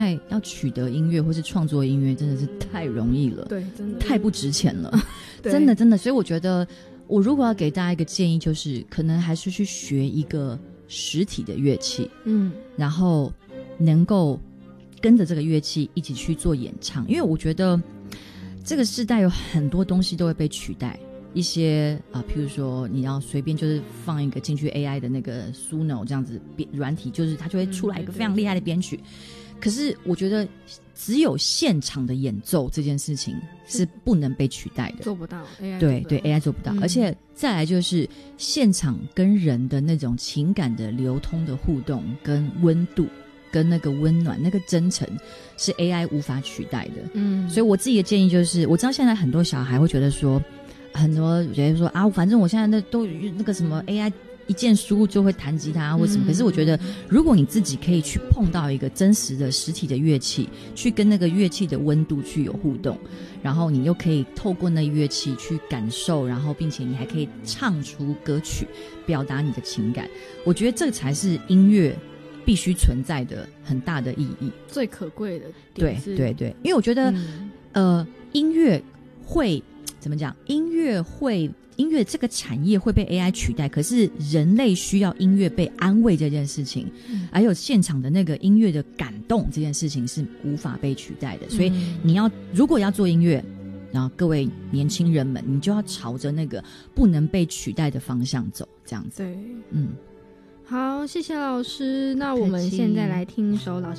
要取得音乐或是创作音乐真的是太容易了， 对，真的太不值钱了真的，所以我觉得我如果要给大家一个建议，就是可能还是去学一个实体的乐器，然后能够跟着这个乐器一起去做演唱，因为我觉得这个时代有很多东西都会被取代，一些譬如说你要随便就是放一个进去 AI 的那个 Suno 这样子软体，就是它就会出来一个非常厉害的编曲，可是我觉得只有现场的演奏这件事情是不能被取代的， 做不到 AI 对 AI 做不到，而且再来就是现场跟人的那种情感的流通的互动跟温度跟那个温暖那个真诚是 AI 无法取代的。所以我自己的建议就是，我知道现在很多小孩会觉得说，很多觉得说反正我现在都那个什么 AI一键输入就会弹吉他或什么，可是我觉得如果你自己可以去碰到一个真实的实体的乐器，去跟那个乐器的温度去有互动，然后你又可以透过那乐器去感受，然后并且你还可以唱出歌曲表达你的情感，我觉得这才是音乐必须存在的很大的意义， 最可贵的点是对，因为我觉得音乐会怎么讲，音乐这个产业会被 AI 取代，可是人类需要音乐被安慰这件事情，还有现场的那个音乐的感动这件事情是无法被取代的，所以如果要做音乐，然后各位年轻人们，你就要朝着那个不能被取代的方向走，这样子。 对，好，谢谢老师。那我们现在来听一首老师